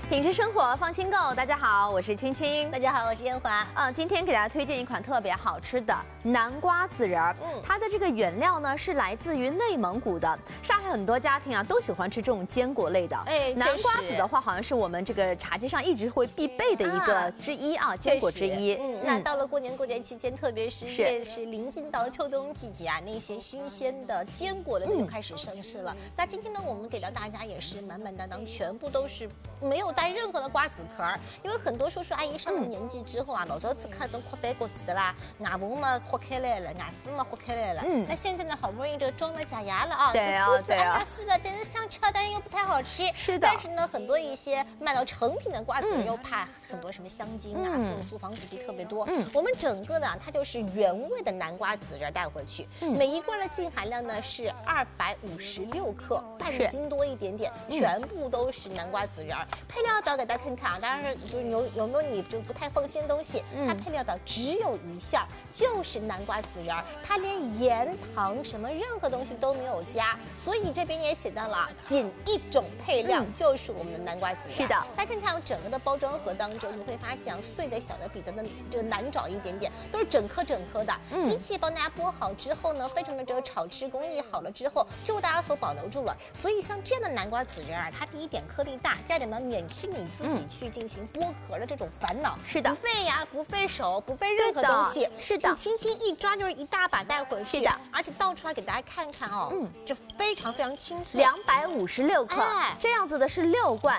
品质生活放心购，大家好，我是青青。 大家好，我是烟华。 今天给大家推荐一款特别好吃的南瓜子仁儿。它的这个原料呢是来自于内蒙古的。上海很多家庭啊都喜欢吃这种坚果类的。南瓜子的话，好像是我们这个茶几上一直会必备的一个之一啊，坚果之一。 那到了过年过节期间，特别是越是临近到秋冬季节啊，那些新鲜的坚果的就开始上市了。那今天呢，我们给到大家也是满满当当，全部都是没有带任何的瓜子壳儿，因为很多叔叔阿姨上了年纪之后啊，老早子看种扩白果子的吧，牙缝嘛豁开来了，牙齿嘛豁开来了。那现在呢，好不容易这装了假牙了啊， 对啊， 果子按压是了，但是想吃，但是又不太好吃。 是的。 但是呢，很多一些卖到成品的瓜子又怕很多什么香精啊、色素、防腐剂特别多。我们整个呢，它就是原味的南瓜子仁带回去，每一罐的净含量呢是256克，半斤多一点点，全部都是南瓜子仁。配料表给大家看看啊，当然就是有没有你就不太放心的东西，它配料表只有一项，就是南瓜子仁，它连盐、糖什么任何东西都没有加，所以这边也写到了仅一种配料，就是我们的南瓜子仁。 是的， 大家看看整个的包装盒当中，你会发现碎的小的比较的这个难找一点点，都是整颗整颗的。机器帮大家剥好之后呢，非常的这个炒制工艺好了之后，就大家所保留住了。所以像这样的南瓜子仁啊，它第一点颗粒大，第二点呢免去你自己去进行剥壳的这种烦恼。是的，不费牙，不费手，不费任何东西。是的，你轻轻一抓就是一大把带回去。是的，而且倒出来给大家看看哦，这非常非常清脆。 256克，这样子的是6罐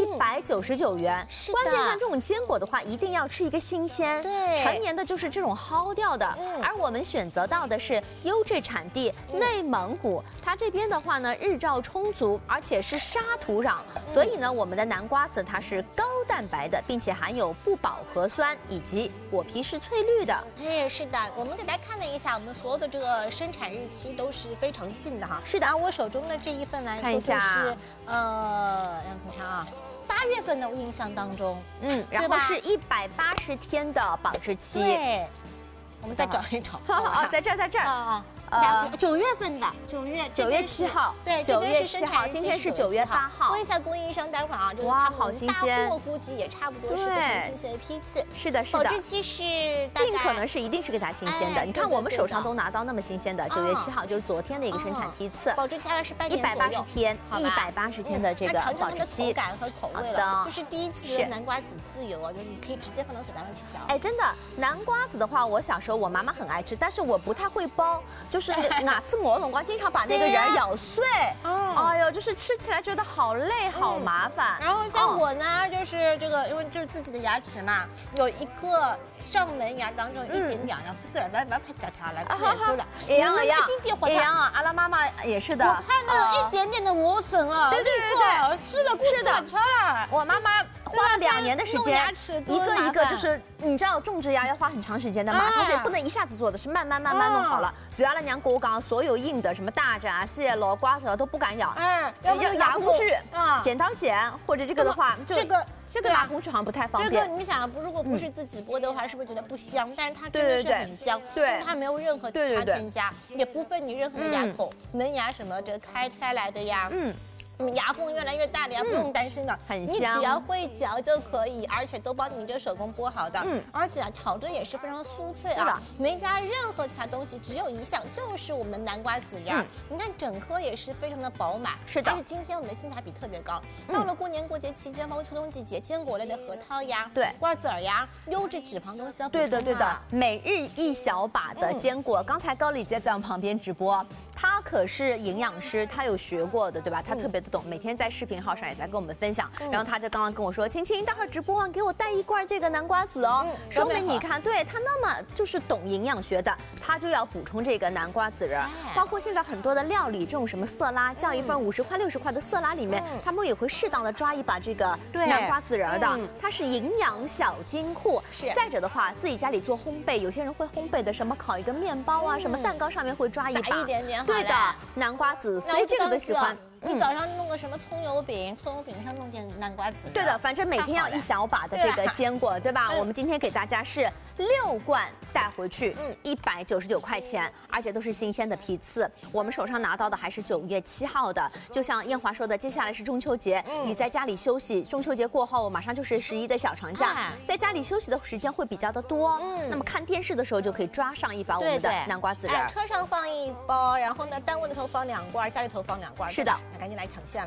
，199元。是的，关键像这种坚果的话，一定要吃一个新鲜。对，成年的就是这种蒿掉的。而我们选择到的是优质产地内蒙古，它这边的话呢，日照充足，而且是沙土壤，所以呢，我们的南瓜子它是高蛋白的，并且含有不饱和酸，以及果皮是翠绿的。 是的，我们给大家看了一下，我们所有的这个生产日期都是非常近的哈。 是的， 我手中的这一份来说就是让看看啊。8月份的印象当中， 然后是180天的保质期。 对，我们再找一找。 在这儿。 9月份的9月 7号， 对 ，9月7号，今天是9月8号。 问一下供应商，待会儿啊，就是哇，好新鲜， 大货估计也差不多是非常新鲜的批次。 是的，是的， 保质期是尽可能是一定是给它新鲜的。你看我们手上都拿到那么新鲜的，9月7号就是昨天的一个生产批次， 保质期还是180 天，180天的这个保质期。 口感和口味了，就是第一次的南瓜子自由啊，就是你可以直接放到嘴巴上去嚼。 哎，真的，南瓜子的话，我小时候我妈妈很爱吃，但是我不太会剥。 就是牙齿磨龙瓜，经常把那个仁咬碎，哎呦，就是吃起来觉得好累，好麻烦。 然后像我呢，就是这个，因为就是自己的牙齿嘛，有一个上门牙当中一点点，然后撕了，不要拍掉下来，哭了， 一样啊，阿拉妈妈也是的。 我看到一点点的磨损了， 对， 撕了，是的，吃了。 我妈妈花了2年的时间，一个一个就是，你知道种植牙要花很长时间的嘛，它是不能一下子做的，是慢慢弄好了。所以阿拉娘跟我讲，所有硬的什么大闸蟹、老瓜子都不敢咬， 要拿工具剪刀剪，或者这个的话，这个拿工具好像不太方便。 这个你想，如果不是自己剥的话，是不是觉得不香？但是它真的是很香，对，它没有任何其他添加，也不分你任何的牙口，门牙什么这开来的呀，牙缝越来越大的呀，不用担心的， 很香， 你只要会嚼就可以，而且都帮你这手工剥好的，而且啊炒着也是非常酥脆啊，没加任何其他东西，只有一项就是我们的南瓜子仁，你看整颗也是非常的饱满， 是的， 而且今天我们的性价比特别高，到了过年过节期间，包括秋冬季节，坚果类的核桃呀， 对， 瓜子儿呀，优质脂肪东西要补充对的，每日1小把的坚果，刚才高丽姐在我旁边直播，她可是营养师，她有学过的，对吧？她特别的懂，每天在视频号上也在跟我们分享。然后她就刚刚跟我说，青青，待会儿直播完给我带1罐这个南瓜子哦。说明你看，对她那么就是懂营养学的，她就要补充这个南瓜子仁。包括现在很多的料理，这种什么色拉，叫一份50块、60块的色拉里面，他们也会适当的抓一把这个南瓜子仁的，它是营养小金库。是。再者的话，自己家里做烘焙，有些人会烘焙的，什么烤一个面包啊，什么蛋糕上面会抓一把， 一点点。 对的，南瓜子，所以这个的喜欢。 你早上弄个什么葱油饼，葱油饼上弄点南瓜籽仁。 对的，反正每天要1小把的这个坚果，对吧？我们今天给大家是6罐带回去，199块钱，而且都是新鲜的批次。我们手上拿到的还是9月7号的，就像燕华说的，接下来是中秋节，你在家里休息，中秋节过后马上就是11的小长假，在家里休息的时间会比较的多。那么看电视的时候就可以抓上1把我们的南瓜籽仁。 车上放1包，然后呢，单位里头放2罐，家里头放2罐。 是的， 那赶紧来抢现了。